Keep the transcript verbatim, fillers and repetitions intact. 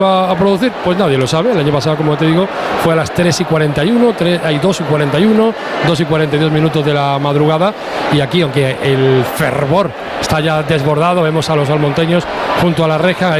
a producir? Pues nadie lo sabe. El año pasado, como te digo, fue a las tres y cuarenta y uno, hay dos y cuarenta y uno, dos y cuarenta y dos minutos de la madrugada, y aquí, aunque el fervor está ya desbordado, vemos a los almonteños junto a la reja.